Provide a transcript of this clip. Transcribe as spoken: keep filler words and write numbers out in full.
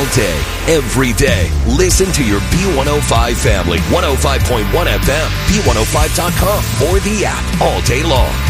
day, every day. Listen to your B one oh five family. one oh five point one F M, B one oh five dot com, or the app all day long.